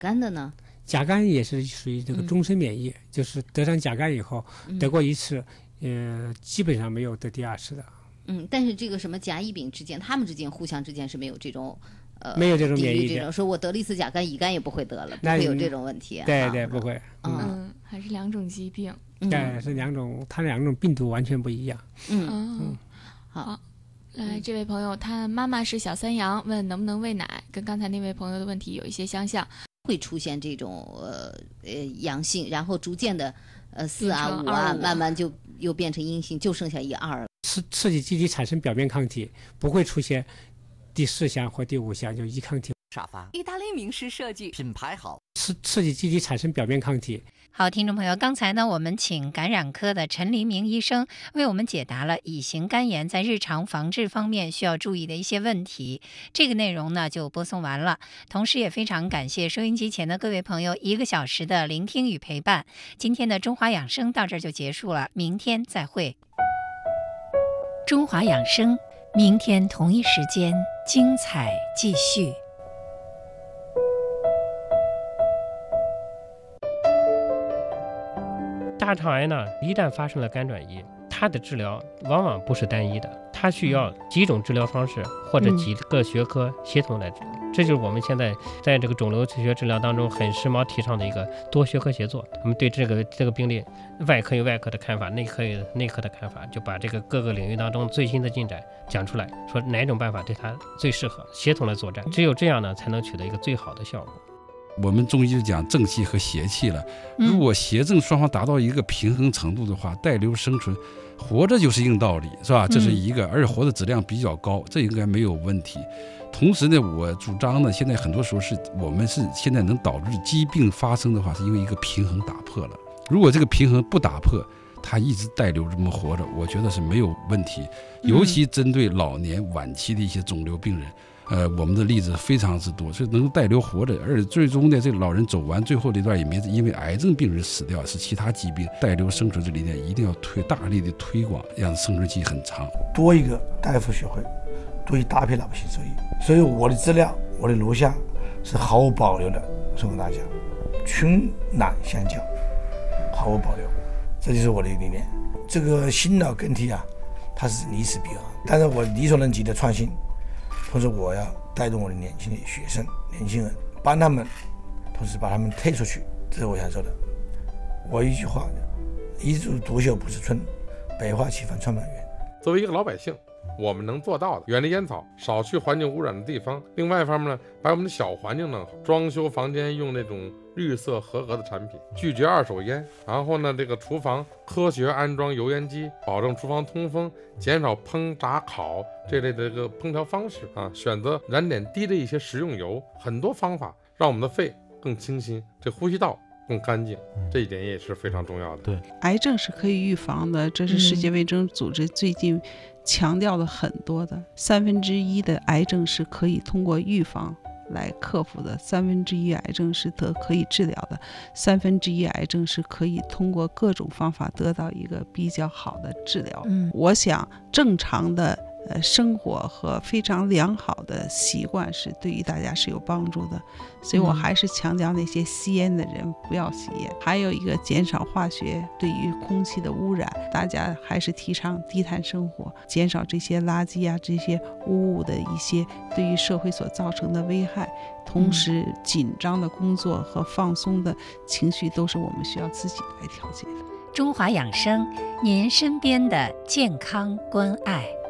肝的呢？ 甲肝也是属于这个终身免疫，就是得上甲肝以后，得过一次，基本上没有得第二次的。 但是这个什么甲乙丙之间，他们之间互相之间是没有这种没有这种免疫这种说我得了一次甲肝，乙肝也不会得了，不会有这种问题。 对，不会。 还是两种疾病。 对，是两种，它两种病毒完全不一样。 好。来，这位朋友，他妈妈是小三阳，问能不能喂奶，跟刚才那位朋友的问题有一些相像。 会出现这种阳性，然后逐渐的4啊5啊，慢慢就又变成阴性，就剩下1、2。 刺激机体产生表面抗体，不会出现第4项或第5项就易抗体。 沙发，意大利名师设计，品牌好。 刺激机体产生表面抗体。 好，听众朋友，刚才呢，我们请感染科的陈黎明医生为我们解答了乙型肝炎在日常防治方面需要注意的一些问题。这个内容呢就播送完了，同时也非常感谢收音机前的各位朋友1个小时的聆听与陪伴。今天的中华养生到这儿就结束了，明天再会。中华养生，明天同一时间精彩继续。 大肠癌呢，一旦发生了肝转移，它的治疗往往不是单一的，它需要几种治疗方式或者几个学科协同来治疗。这就是我们现在在这个肿瘤学治疗当中很时髦提倡的一个多学科协作。我们对这个病例，外科有外科的看法，内科有内科的看法，就把这个各个领域当中最新的进展讲出来，说哪种办法对它最适合，协同来作战。只有这样呢，才能取得一个最好的效果。 我们中医就讲正气和邪气了，如果邪正双方达到一个平衡程度的话，带瘤生存，活着就是硬道理，是吧？这是一个，而且活的质量比较高，这应该没有问题。同时呢，我主张呢，现在很多时候我们现在能导致疾病发生的话，是因为一个平衡打破了。如果这个平衡不打破，它一直带瘤这么活着，我觉得是没有问题。尤其针对老年晚期的一些肿瘤病人。我们的例子非常之多，所以能带瘤活着，而且最终呢，这个老人走完最后这段也没因为癌症病人死掉，是其他疾病。带瘤生存这理念一定要大力的推广，让生存期很长。 多一个大夫学会，多一大批老百姓受益。所以我的资料，我的录像是毫无保留的送给大家，群难相交，毫无保留，这就是我的理念。这个新老更替啊，它是历史必然，但是我力所能及的创新。同时我要带动我的年轻的学生年轻人，帮他们，同时把他们推出去，这是我想说的。我一句话，一枝独秀不是春，百花齐放创办园。 作为一个老百姓，我们能做到的，远离烟草，少去环境污染的地方。另外一方面呢，把我们的小环境弄好，装修房间用那种绿色合格的产品，拒绝二手烟。然后呢，这个厨房科学安装油烟机，保证厨房通风，减少烹炸烤这类的这个烹调方式啊，选择燃点低的一些食用油，很多方法让我们的肺更清新，这呼吸道更干净，这一点也是非常重要的。 对，癌症是可以预防的，这是世界卫生组织最近强调的很多的。1/3的癌症是可以通过预防来克服的，1/3癌症是可以治疗的，1/3癌症是可以通过各种方法得到一个比较好的治疗。我想正常的生活和非常良好的习惯是对于大家是有帮助的，所以我还是强调那些吸烟的人不要吸烟，还有一个减少化学对于空气的污染，大家还是提倡低碳生活，减少这些垃圾啊这些污物的一些对于社会所造成的危害。同时紧张的工作和放松的情绪都是我们需要自己来调节的。 中华养生，您身边的健康关爱。